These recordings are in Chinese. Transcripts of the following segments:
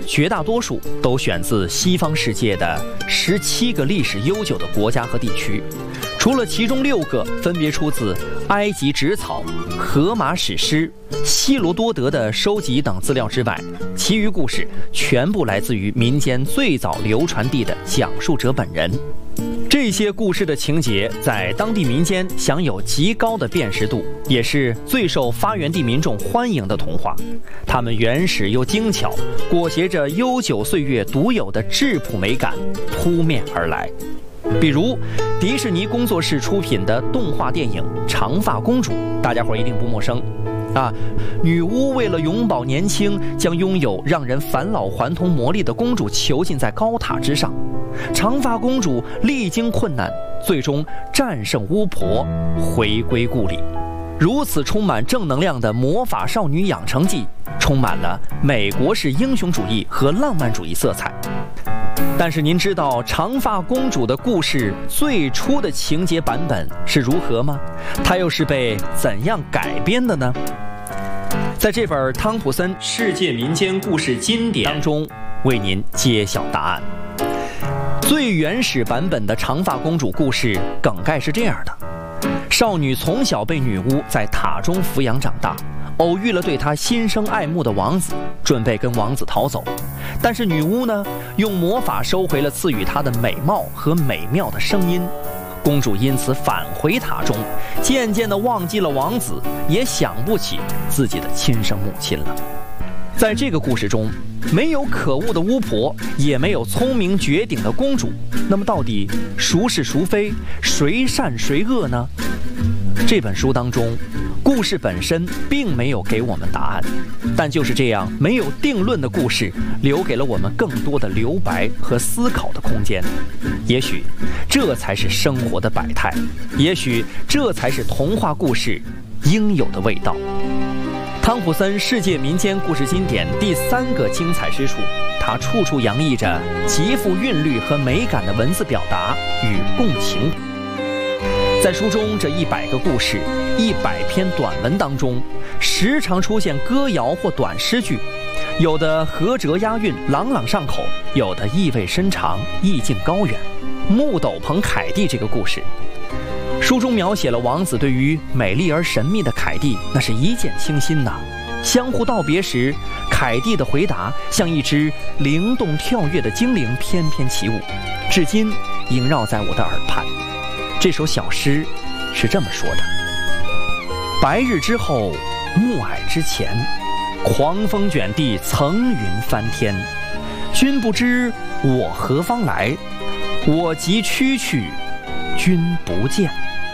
绝大多数都选自西方世界的17个历史悠久的国家和地区，除了其中6个分别出自埃及纸草、荷马史诗、希罗多德的收集等资料之外，其余故事全部来自于民间最早流传地的讲述者本人。这些故事的情节在当地民间享有极高的辨识度，也是最受发源地民众欢迎的童话。它们原始又精巧，裹挟着悠久岁月独有的质朴美感扑面而来。比如迪士尼工作室出品的动画电影《长发公主》，大家伙一定不陌生啊。女巫为了永葆年轻，将拥有让人返老还童魔力的公主囚禁在高塔之上。长发公主历经困难，最终战胜巫婆，回归故里。如此充满正能量的魔法少女养成记，充满了美国式英雄主义和浪漫主义色彩。但是您知道长发公主的故事最初的情节版本是如何吗？它又是被怎样改编的呢？在这本汤普森世界民间故事经典当中，为您揭晓答案。最原始版本的长发公主故事梗概是这样的：少女从小被女巫在塔中抚养长大，偶遇了对她心生爱慕的王子，准备跟王子逃走。但是女巫呢，用魔法收回了赐予她的美貌和美妙的声音。公主因此返回塔中，渐渐地忘记了王子，也想不起自己的亲生母亲了。在这个故事中，没有可恶的巫婆，也没有聪明绝顶的公主，那么到底孰是孰非，谁善谁恶呢？这本书当中，故事本身并没有给我们答案，但就是这样没有定论的故事，留给了我们更多的留白和思考的空间。也许这才是生活的百态，也许这才是童话故事应有的味道。汤普森世界民间故事经典第3个精彩之处，它处处洋溢着极富韵律和美感的文字表达与共情。在书中这100个故事、100篇短文当中，时常出现歌谣或短诗句，有的合辙押韵，朗朗上口；有的意味深长，意境高远。木斗篷凯蒂这个故事，书中描写了王子对于美丽而神秘的凯蒂，那是一见倾心呐。相互道别时，凯蒂的回答像一只灵动跳跃的精灵翩翩起舞，至今萦绕在我的耳畔。这首小诗是这么说的：白日之后，暮霭之前，狂风卷地，层云翻天。君不知我何方来，我即区去，君不见。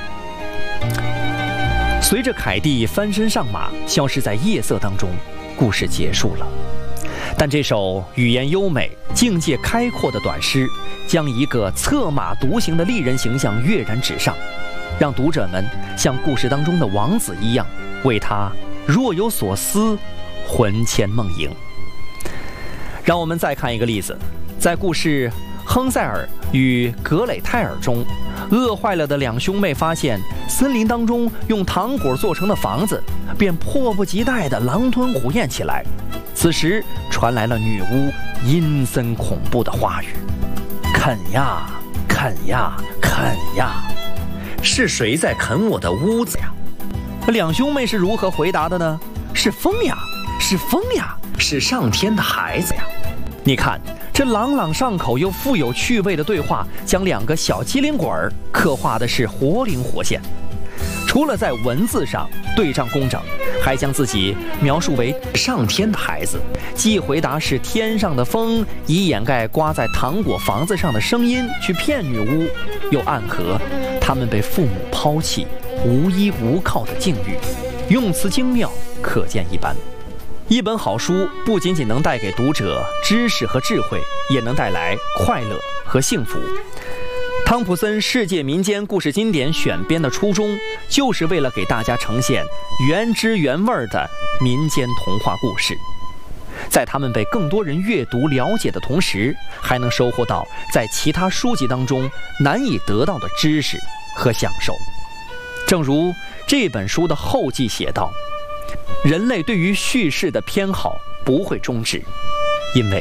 随着凯蒂翻身上马，消失在夜色当中，故事结束了。但这首语言优美、境界开阔的短诗，将一个策马独行的丽人形象跃然纸上，让读者们像故事当中的王子一样，为他若有所思，魂牵梦萦。让我们再看一个例子，在故事亨塞尔与格蕾泰尔中，饿坏了的2兄妹发现森林当中用糖果做成的房子，便迫不及待地狼吞虎咽起来。此时传来了女巫阴森恐怖的话语：啃呀啃呀啃呀，是谁在啃我的屋子呀？2兄妹是如何回答的呢？是风呀，是风呀，是上天的孩子呀。你看，这朗朗上口又富有趣味的对话，将2个小机灵鬼儿刻画的是活灵活现。除了在文字上对仗工整，还将自己描述为上天的孩子，既回答是天上的风，以掩盖刮在糖果房子上的声音去骗女巫，又暗合他们被父母抛弃、无依无靠的境遇，用词精妙，可见一斑。一本好书不仅仅能带给读者知识和智慧，也能带来快乐和幸福。汤普森世界民间故事经典选编的初衷，就是为了给大家呈现原汁原味的民间童话故事，在他们被更多人阅读了解的同时，还能收获到在其他书籍当中难以得到的知识和享受。正如这本书的后记写道，人类对于叙事的偏好不会终止，因为